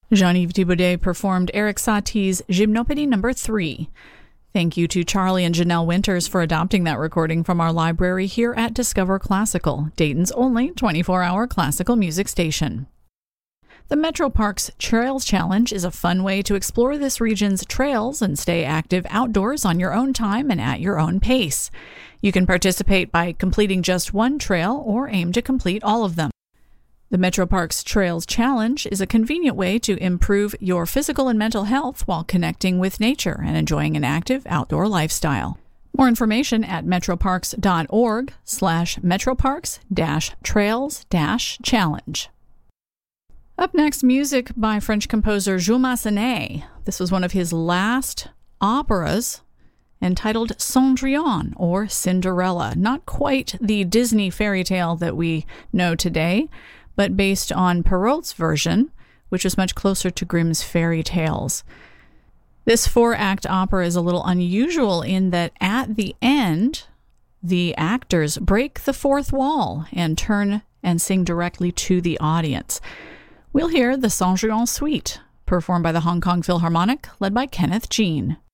Jean-Yves Thibaudet performed Erik Satie's Gymnopédie No. 3. Thank you to Charlie and Janelle Winters for adopting that recording from our library here at Discover Classical, Dayton's only 24-hour classical music station. The Metro Parks Trails Challenge is a fun way to explore this region's trails and stay active outdoors on your own time and at your own pace. You can participate by completing just one trail or aim to complete all of them. The Metro Parks Trails Challenge is a convenient way to improve your physical and mental health while connecting with nature and enjoying an active outdoor lifestyle. More information at metroparks.org/metroparks-trails-challenge. Up next, music by French composer Jules Massenet. This was one of his last operas, entitled Cendrillon, or Cinderella. Not quite the Disney fairy tale that we know today, but based on Perrault's version, which was much closer to Grimm's fairy tales. This 4-act opera is a little unusual in that at the end, the actors break the fourth wall and turn and sing directly to the audience. We'll hear the Cendrillon Suite, performed by the Hong Kong Philharmonic, led by Kenneth Jean.